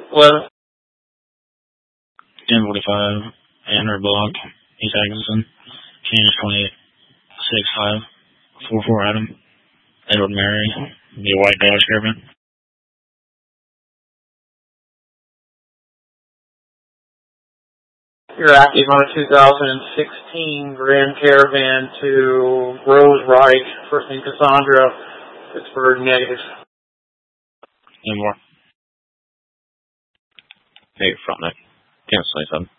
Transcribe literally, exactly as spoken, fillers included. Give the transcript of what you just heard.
Well, ten forty-five, Andrew Block, East Atkinson, Kansas twenty-six five, four four Adam, Edward Mary, be a white Dodge Caravan. You're active on a two thousand sixteen Grand Caravan to Rose Reich, first name Cassandra, Pittsburgh, negative. And more. Hey, Frontneck, Kansas twenty-seven.